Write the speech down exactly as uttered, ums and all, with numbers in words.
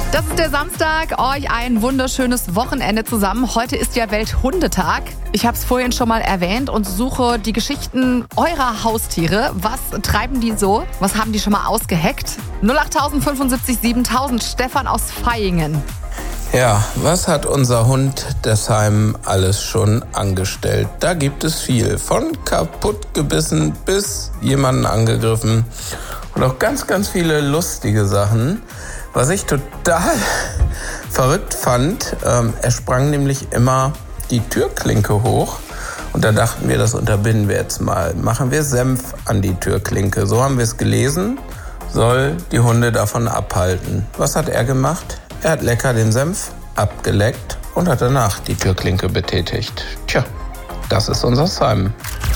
Das ist der Samstag. Euch ein wunderschönes Wochenende zusammen. Heute ist ja Welthundetag. Ich habe es vorhin schon mal erwähnt und suche die Geschichten eurer Haustiere. Was treiben die so? Was haben die schon mal ausgeheckt? null acht fünfundsiebzig siebentausend, Stefan aus Vaihingen. Ja, was hat unser Hund Dessheim alles schon angestellt? Da gibt es viel. Von kaputt gebissen bis jemanden angegriffen. Und auch ganz, ganz viele lustige Sachen. Was ich total verrückt fand, ähm, er sprang nämlich immer die Türklinke hoch. Und da dachten wir, das unterbinden wir jetzt mal. Machen wir Senf an die Türklinke. So haben wir es gelesen, soll die Hunde davon abhalten. Was hat er gemacht? Er hat lecker den Senf abgeleckt und hat danach die Türklinke betätigt. Tja, das ist unser Simon.